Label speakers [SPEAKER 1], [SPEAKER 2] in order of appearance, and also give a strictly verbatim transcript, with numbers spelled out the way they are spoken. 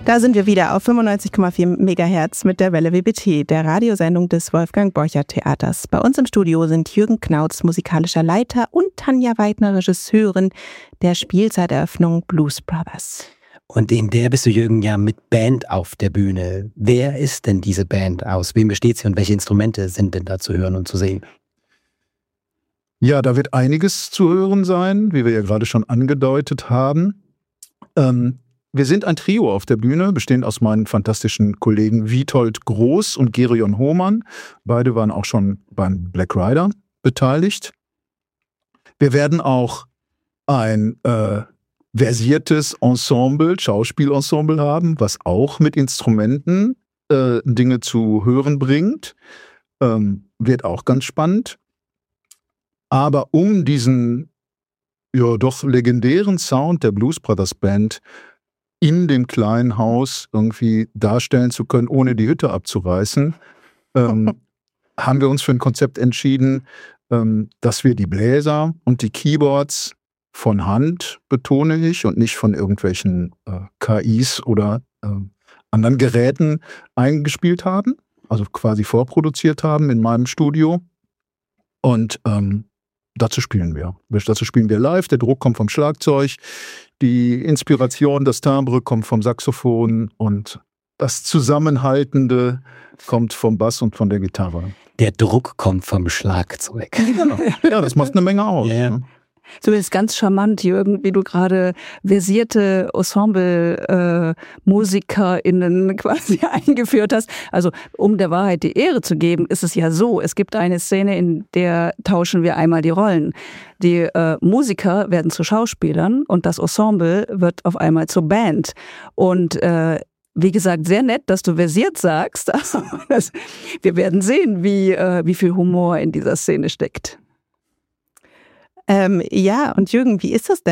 [SPEAKER 1] Da sind wir wieder auf fünfundneunzig Komma vier Megahertz mit der Welle W B T, der Radiosendung des Wolfgang Borchert Theaters. Bei uns im Studio sind Jürgen Knautz, musikalischer Leiter, und Tanja Weidner, Regisseurin der Spielzeiteröffnung Blues Brothers.
[SPEAKER 2] Und in der bist du, Jürgen, ja mit Band auf der Bühne. Wer ist denn diese Band? Aus wem besteht sie und welche Instrumente sind denn da zu hören und zu sehen?
[SPEAKER 3] Ja, da wird einiges zu hören sein, wie wir ja gerade schon angedeutet haben. Ähm, wir sind ein Trio auf der Bühne, bestehend aus meinen fantastischen Kollegen Witold Groß und Gerion Hohmann. Beide waren auch schon beim Black Rider beteiligt. Wir werden auch ein äh, versiertes Ensemble, Schauspielensemble haben, was auch mit Instrumenten äh, Dinge zu hören bringt. Ähm, wird auch ganz spannend. Aber um diesen ja doch legendären Sound der Blues Brothers Band in dem kleinen Haus irgendwie darstellen zu können, ohne die Hütte abzureißen, ähm, haben wir uns für ein Konzept entschieden, ähm, dass wir die Bläser und die Keyboards von Hand, betone ich, und nicht von irgendwelchen äh, K Is oder äh, anderen Geräten eingespielt haben, also quasi vorproduziert haben in meinem Studio. Und ähm, dazu spielen wir. Dazu spielen wir live. Der Druck kommt vom Schlagzeug, die Inspiration, das Timbre kommt vom Saxophon und das Zusammenhaltende kommt vom Bass und von der Gitarre.
[SPEAKER 2] Der Druck kommt vom Schlagzeug.
[SPEAKER 3] Genau. Ja, das macht eine Menge aus.
[SPEAKER 2] Yeah.
[SPEAKER 3] Ne?
[SPEAKER 4] So ist ganz charmant, Jürgen, wie du gerade versierte Ensemble-MusikerInnen quasi eingeführt hast. Also um der Wahrheit die Ehre zu geben, ist es ja so, es gibt eine Szene, in der tauschen wir einmal die Rollen. Die äh, Musiker werden zu Schauspielern und das Ensemble wird auf einmal zur Band. Und äh, wie gesagt, sehr nett, dass du versiert sagst. Also, das, wir werden sehen, wie, äh, wie viel Humor in dieser Szene steckt.
[SPEAKER 1] Ähm, ja, und Jürgen, wie ist das denn?